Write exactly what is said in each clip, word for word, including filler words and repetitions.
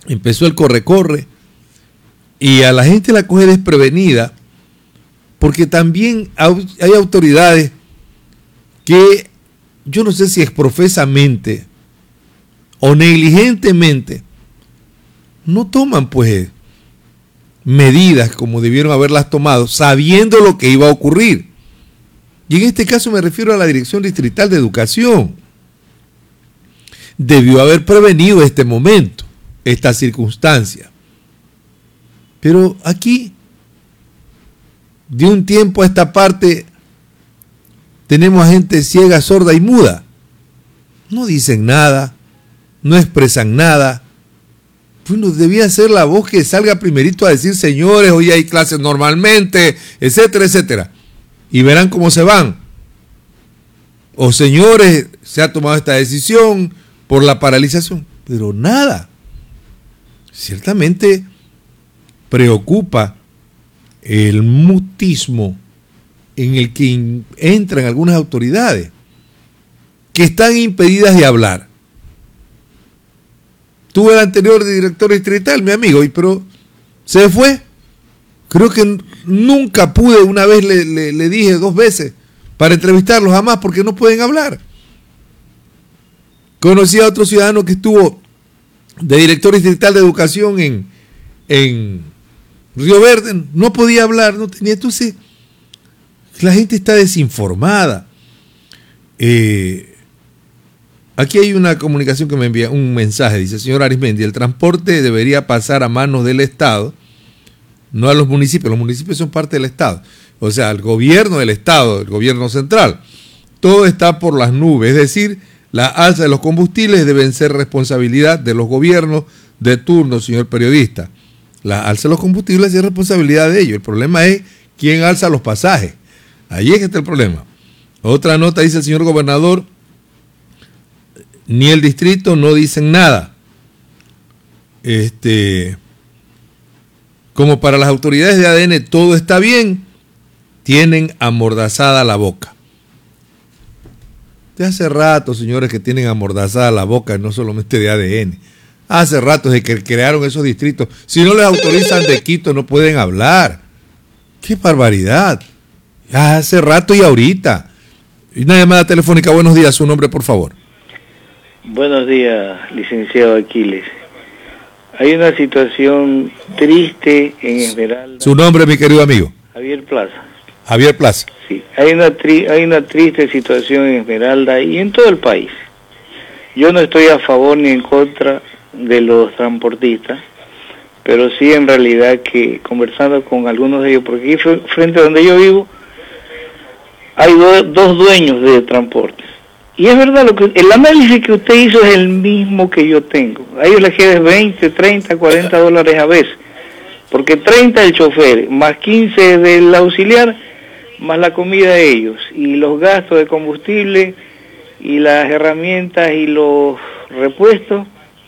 empezó el corre-corre y a la gente la coge desprevenida porque también hay autoridades que yo no sé si exprofesamente o negligentemente no toman pues medidas como debieron haberlas tomado sabiendo lo que iba a ocurrir. Y en este caso me refiero a la Dirección Distrital de Educación. Debió haber prevenido este momento, esta circunstancia. Pero aquí, de un tiempo a esta parte, tenemos a gente ciega, sorda y muda. No dicen nada, no expresan nada. Bueno, debía ser la voz que salga primerito a decir, señores, hoy hay clases normalmente, etcétera, etcétera. Y verán cómo se van. O señores, se ha tomado esta decisión por la paralización. Pero nada. Ciertamente preocupa el mutismo en el que entran algunas autoridades que están impedidas de hablar. Tuve el anterior director distrital, mi amigo, y pero se fue. Creo que nunca pude, una vez le, le, le dije dos veces para entrevistarlos, jamás, porque no pueden hablar. Conocí a otro ciudadano que estuvo de director distrital de educación en, en Río Verde, no podía hablar, no tenía. Entonces, la gente está desinformada. Eh, aquí hay una comunicación que me envía, un mensaje, dice, señor Arismendi, el transporte debería pasar a manos del Estado, no a los municipios. Los municipios son parte del Estado. O sea, el gobierno del Estado, el gobierno central. Todo está por las nubes. Es decir, la alza de los combustibles deben ser responsabilidad de los gobiernos de turno, señor periodista. La alza de los combustibles es responsabilidad de ellos. El problema es quién alza los pasajes. Ahí es que está el problema. Otra nota dice el señor gobernador, ni el distrito no dicen nada. Este... Como para las autoridades de A D N todo está bien, tienen amordazada la boca. De hace rato, señores, que tienen amordazada la boca, no solamente de A D N. Hace rato desde que crearon esos distritos. Si no les autorizan de Quito, no pueden hablar. ¡Qué barbaridad! Hace rato y ahorita. Y una llamada telefónica. Buenos días, su nombre, por favor. Buenos días, licenciado Aquiles. Hay una situación triste en Esmeralda. Su nombre, mi querido amigo. Javier Plaza. Javier Plaza. Sí, hay una, tri hay una triste situación en Esmeralda y en todo el país. Yo no estoy a favor ni en contra de los transportistas, pero sí en realidad que conversando con algunos de ellos, porque aquí frente a donde yo vivo, hay do dos dueños de transportes. Y es verdad, lo que el análisis que usted hizo es el mismo que yo tengo. A ellos les queda veinte, treinta, cuarenta dólares a veces. Porque treinta el chofer, más quince del auxiliar, más la comida de ellos. Y los gastos de combustible, y las herramientas y los repuestos.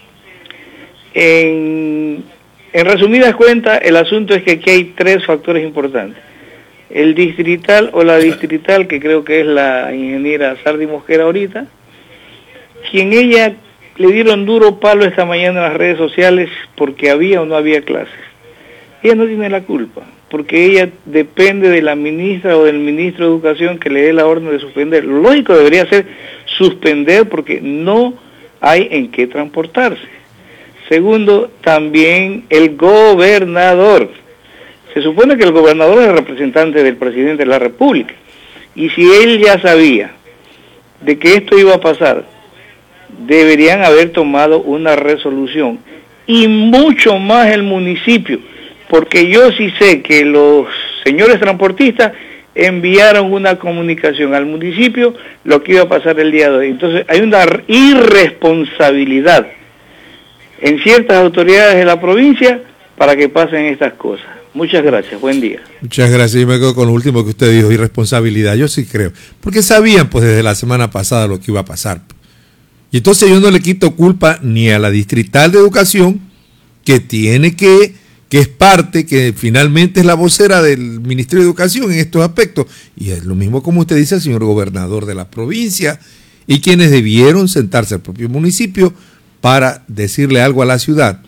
En, en resumidas cuentas, el asunto es que aquí hay tres factores importantes. El distrital o la distrital, que creo que es la ingeniera Sardi Mosquera ahorita, quien ella le dieron duro palo esta mañana en las redes sociales porque había o no había clases. Ella no tiene la culpa, porque ella depende de la ministra o del ministro de Educación que le dé la orden de suspender. Lo lógico debería ser suspender porque no hay en qué transportarse. Segundo, también el gobernador. Se supone que el gobernador es el representante del presidente de la República. Y si él ya sabía de que esto iba a pasar, deberían haber tomado una resolución. Y mucho más el municipio, porque yo sí sé que los señores transportistas enviaron una comunicación al municipio lo que iba a pasar el día de hoy. Entonces hay una irresponsabilidad en ciertas autoridades de la provincia para que pasen estas cosas. Muchas gracias, buen día. Muchas gracias, y me quedo con lo último que usted dijo, irresponsabilidad, yo sí creo, porque sabían pues desde la semana pasada lo que iba a pasar. Y entonces yo no le quito culpa ni a la Distrital de Educación, que tiene que, que es parte, que finalmente es la vocera del Ministerio de Educación en estos aspectos, y es lo mismo como usted dice, el señor gobernador de la provincia, y quienes debieron sentarse al propio municipio para decirle algo a la ciudad.